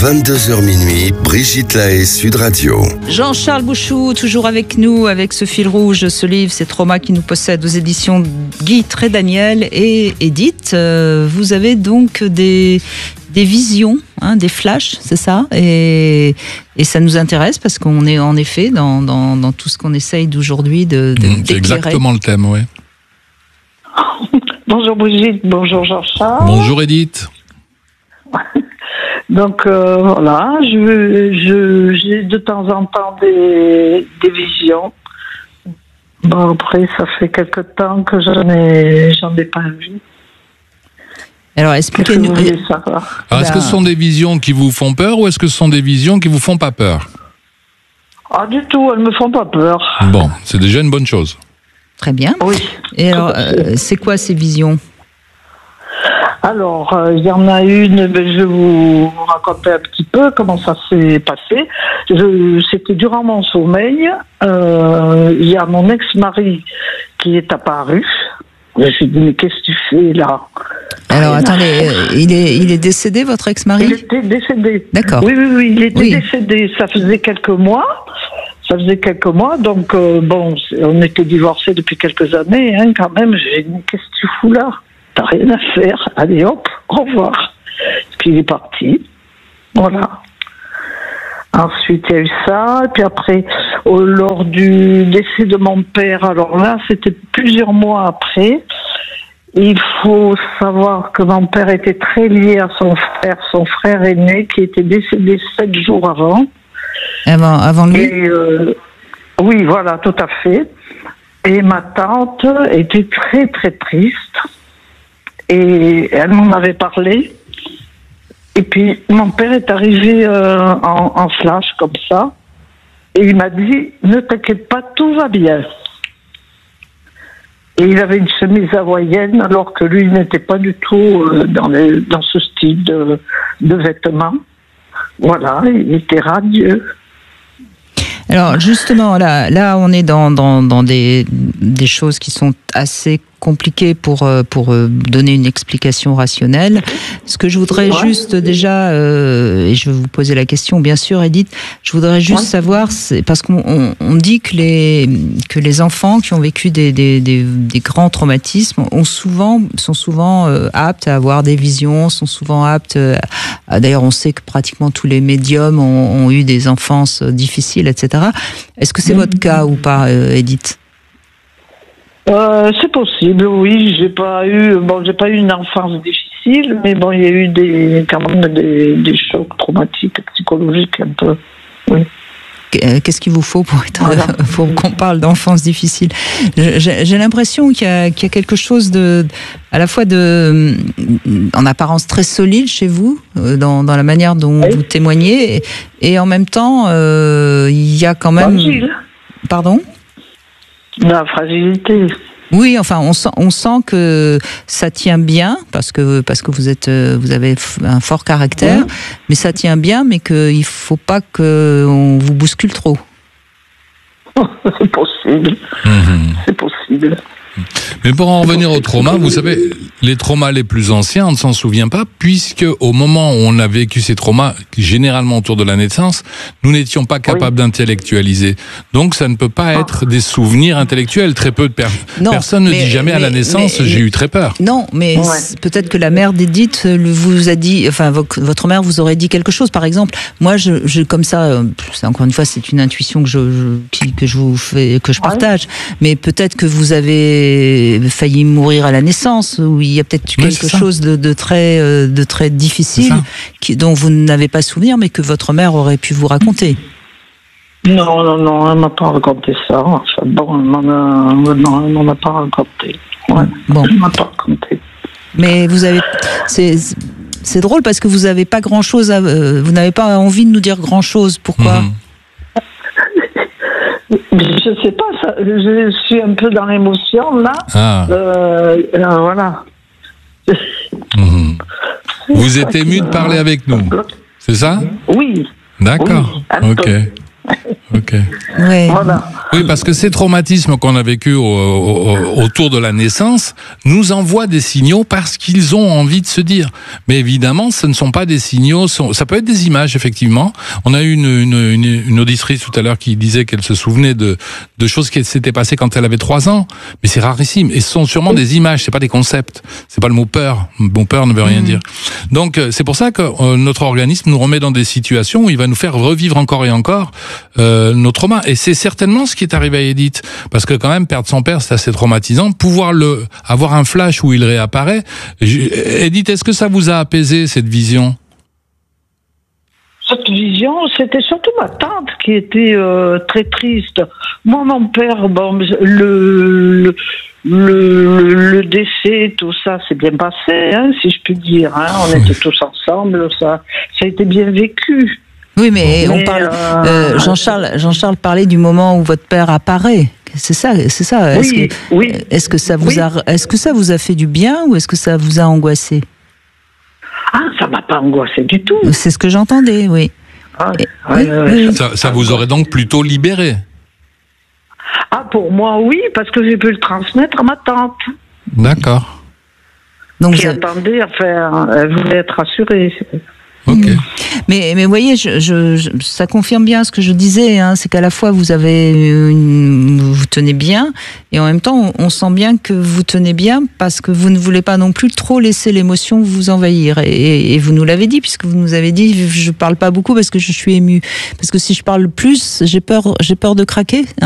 22h minuit, Brigitte Lahaie, Sud Radio. Jean-Charles Bouchou, toujours avec nous, avec ce fil rouge, ce livre, ces traumas qui nous possèdent, aux éditions Guy Trédaniel et Edith. Vous avez donc des visions, des flashs, c'est ça, et ça nous intéresse parce qu'on est en effet dans tout ce qu'on essaye d'aujourd'hui d'éclairer. C'est exactement le thème, oui. Bonjour Brigitte, bonjour Jean-Charles. Bonjour Edith. Donc voilà, j'ai de temps en temps des visions. Bon, après, ça fait quelque temps que j'en ai pas vu. Alors expliquez-nous. Alors, est-ce que ce sont des visions qui vous font peur ou est-ce que ce sont des visions qui vous font pas peur? Ah, du tout, elles me font pas peur. Bon, c'est déjà une bonne chose. Très bien. Oui. Et alors, c'est quoi ces visions? Alors, il y en a une, je vais vous raconter un petit peu comment ça s'est passé. C'était durant mon sommeil. Il y a mon ex-mari qui est apparu. Je me suis dit, mais qu'est-ce que tu fais là? Alors, attendez, il est décédé, votre ex-mari? Il était décédé. D'accord. Oui, il était décédé. Ça faisait quelques mois. Donc, bon, on était divorcés depuis quelques années, quand même. J'ai dit, qu'est-ce que tu fous là? T'as rien à faire. Allez, hop, au revoir. Puis il est parti. Voilà. Ensuite, il y a eu ça. Et puis après, lors du décès de mon père, alors là, c'était plusieurs mois après. Il faut savoir que mon père était très lié à son frère aîné, qui était décédé 7 jours avant. Avant lui? Et, oui, voilà, tout à fait. Et ma tante était très, très triste. Et elle m'en avait parlé. Et puis, mon père est arrivé en flash, comme ça. Et il m'a dit, ne t'inquiète pas, tout va bien. Et il avait une chemise hawaïenne, alors que lui n'était pas du tout dans ce style de vêtements. Voilà, il était radieux. Alors justement, là, on est dans des choses qui sont assez compliquées pour donner une explication rationnelle. Ce que je voudrais juste déjà, et je vais vous poser la question, bien sûr, Edith, je voudrais juste savoir, parce qu'on dit que les enfants qui ont vécu des grands traumatismes sont souvent aptes à avoir des visions, sont souvent aptes. D'ailleurs, on sait que pratiquement tous les médiums ont eu des enfances difficiles, etc. Est-ce que c'est votre cas ou pas, Edith? C'est possible, oui. J'ai pas eu une enfance difficile, mais bon, il y a eu quand même des chocs traumatiques, psychologiques un peu. Oui. Qu'est-ce qu'il vous faut pour qu'on parle d'enfance difficile? J'ai l'impression qu'il y a quelque chose à la fois en apparence très solide chez vous, dans la manière dont vous témoignez, et en même temps, il y a quand même... Fragile. Pardon? La fragilité. Oui, enfin, on sent que ça tient bien parce que vous avez un fort caractère, mais ça tient bien, mais qu'il faut pas qu'on vous bouscule trop. C'est possible. C'est possible. Mais pour en revenir au trauma, vous savez, les traumas les plus anciens, on ne s'en souvient pas, puisque au moment où on a vécu ces traumas, généralement autour de la naissance, nous n'étions pas capables d'intellectualiser. Donc ça ne peut pas être des souvenirs intellectuels. Très peu de personne ne dit jamais à la naissance, j'ai eu très peur. Non, mais peut-être que la mère d'Edith vous a dit, enfin votre mère vous aurait dit quelque chose. Par exemple, moi, je comme ça, encore une fois, c'est une intuition que je partage. Mais peut-être que vous avez failli mourir à la naissance, où il y a peut-être quelque chose de très difficile dont vous n'avez pas souvenir, mais que votre mère aurait pu vous raconter. Non, elle m'a pas raconté ça. Enfin, bon, elle m'en a pas raconté. Ouais, bon. Elle m'a pas raconté. Mais c'est drôle parce que vous n'avez pas grand-chose vous n'avez pas envie de nous dire grand-chose. Pourquoi? Je sais pas, je suis un peu dans l'émotion là. Voilà. Vous êtes ému de parler avec nous, c'est ça? Oui. D'accord. Oui, ok. Ouais. Voilà. Oui, parce que ces traumatismes qu'on a vécus autour de la naissance nous envoient des signaux parce qu'ils ont envie de se dire. Mais évidemment, ce ne sont pas des signaux, ça peut être des images, effectivement. On a eu une auditrice tout à l'heure qui disait qu'elle se souvenait de choses qui s'étaient passées quand elle avait 3 ans. Mais c'est rarissime. Et ce sont sûrement des images, c'est pas des concepts. C'est pas le mot peur. Le mot peur ne veut rien dire. Donc, c'est pour ça que notre organisme nous remet dans des situations où il va nous faire revivre encore et encore nos traumas. Et c'est certainement ce qui est arrivé à Edith. Parce que quand même, perdre son père, c'est assez traumatisant. Pouvoir avoir un flash où il réapparaît. Edith, est-ce que ça vous a apaisé, cette vision? Cette vision, c'était surtout ma tante qui était très triste. Moi, mon père, bon, le décès, tout ça, c'est bien passé, hein, si je puis dire. Hein. On était tous ensemble, ça a été bien vécu. Oui, mais on parle. Jean-Charles parlait du moment où votre père apparaît. C'est ça. Oui. Est-ce que ça vous a fait du bien ou est-ce que ça vous a angoissé? Ah, ça m'a pas angoissé du tout. C'est ce que j'entendais, oui. Oui. Ça vous aurait donc plutôt libéré? Ah, pour moi, oui, parce que j'ai pu le transmettre à ma tante. D'accord. Donc qui attendait, enfin, elle voulait être rassurée. Ok. Mais vous voyez, ça confirme bien ce que je disais, hein, c'est qu'à la fois vous tenez bien, et en même temps on sent bien que vous tenez bien parce que vous ne voulez pas non plus trop laisser l'émotion vous envahir. Et vous nous l'avez dit, puisque vous nous avez dit, je parle pas beaucoup parce que je suis émue. Parce que si je parle plus, j'ai peur de craquer.